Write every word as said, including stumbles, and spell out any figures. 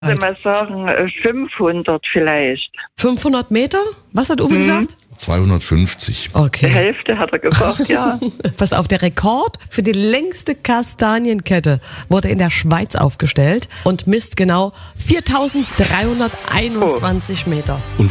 Ich würde mal sagen, äh, fünfhundert vielleicht. fünfhundert Meter? Was hat Uwe Mhm. gesagt? zweihundertfünfzig. Die Okay. Hälfte hat er gesagt, ja. Pass auf, der Rekord für die längste Kastanienkette wurde in der Schweiz aufgestellt und misst genau viertausenddreihunderteinundzwanzig Meter.